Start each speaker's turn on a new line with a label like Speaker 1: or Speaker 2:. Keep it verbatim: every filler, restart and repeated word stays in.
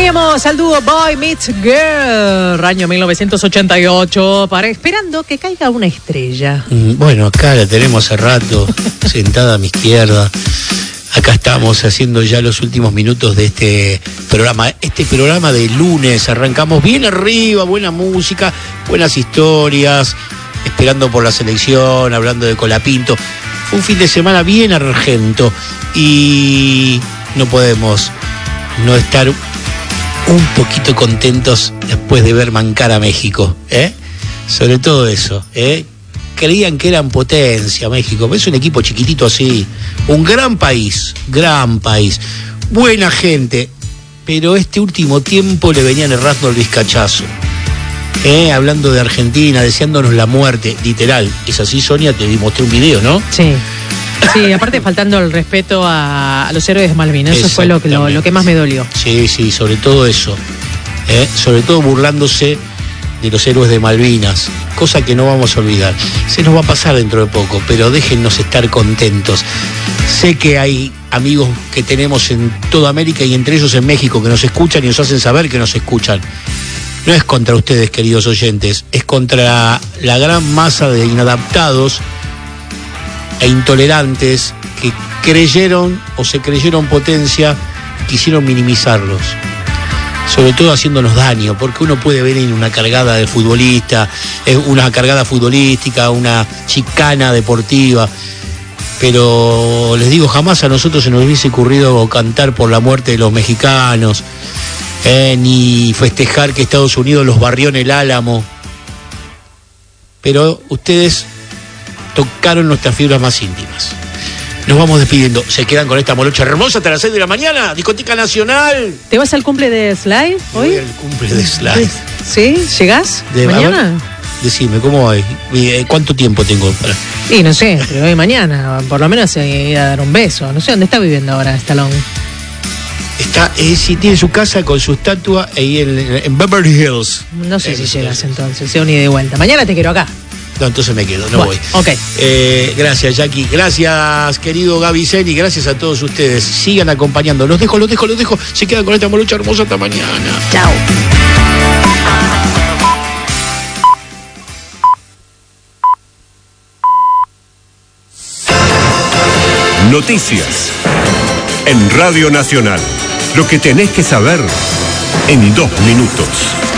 Speaker 1: Teníamos al dúo Boy Meets Girl, año mil novecientos ochenta y ocho, para esperando que caiga una estrella.
Speaker 2: Bueno, acá la tenemos hace rato, sentada a mi izquierda. Acá estamos haciendo ya los últimos minutos de este programa. Este programa de lunes, arrancamos bien arriba, buena música, buenas historias, esperando por la selección, hablando de Colapinto. Fue un fin de semana bien argento y no podemos no estar un poquito contentos después de ver mancar a México, ¿eh? Sobre todo eso, ¿eh? Creían que eran potencia México, es un equipo chiquitito así, un gran país, gran país, buena gente, pero este último tiempo le venían errando el vizcachazo, ¿eh? Hablando de Argentina, deseándonos la muerte, literal. Es así, Sonia, te mostré un video, ¿no?
Speaker 1: Sí. Sí, aparte faltando el respeto a, a los héroes de Malvinas, eso fue lo que, lo, lo que más me dolió.
Speaker 2: Sí, sí, sobre todo eso, ¿eh? Sobre todo burlándose de los héroes de Malvinas, cosa que no vamos a olvidar. Se nos va a pasar dentro de poco, pero déjennos estar contentos. Sé que hay amigos que tenemos en toda América y entre ellos en México que nos escuchan y nos hacen saber que nos escuchan. No es contra ustedes, queridos oyentes, es contra la gran masa de inadaptados e intolerantes que creyeron o se creyeron potencia, quisieron minimizarlos, sobre todo haciéndonos daño, porque uno puede ver en una cargada de futbolista, una cargada futbolística, una chicana deportiva, pero les digo, jamás a nosotros se nos hubiese ocurrido cantar por la muerte de los mexicanos, eh, ni festejar que Estados Unidos los barrió en el Álamo, pero ustedes tocaron nuestras fibras más íntimas. Nos vamos despidiendo. Se quedan con esta molocha hermosa hasta las seis de la mañana. Discoteca Nacional.
Speaker 1: ¿Te vas al cumple de Sly hoy?
Speaker 2: Voy al cumple de Sly.
Speaker 1: ¿Sí? ¿Llegás? De, ¿Mañana?
Speaker 2: Ver, decime, ¿cómo va? ¿Cuánto tiempo tengo para...?
Speaker 1: Y no sé, pero hoy mañana. Por lo menos se irá a dar un beso. No sé dónde está viviendo ahora Stallone.
Speaker 2: Está, eh, sí, tiene su casa con su estatua ahí en, en Beverly Hills.
Speaker 1: No sé eh, si llegas entonces. Se un ida y vuelta. Mañana te quiero acá.
Speaker 2: No, entonces me quedo, no
Speaker 1: bueno,
Speaker 2: voy.
Speaker 1: Ok.
Speaker 2: Eh, gracias, Jackie. Gracias, querido Gaby Zeni. Gracias a todos ustedes. Sigan acompañando. Los dejo, los dejo, los dejo. Se quedan con esta molocha hermosa hasta mañana.
Speaker 1: Chao.
Speaker 3: Noticias en Radio Nacional. Lo que tenés que saber en dos minutos.